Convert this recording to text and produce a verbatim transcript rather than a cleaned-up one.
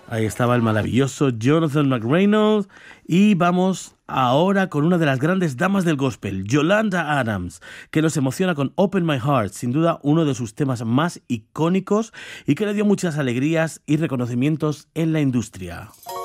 Ahí estaba el maravilloso Jonathan McReynolds y vamos ahora con una de las grandes damas del gospel, Yolanda Adams, que nos emociona con Open My Heart, sin duda uno de sus temas más icónicos y que le dio muchas alegrías y reconocimientos en la industria.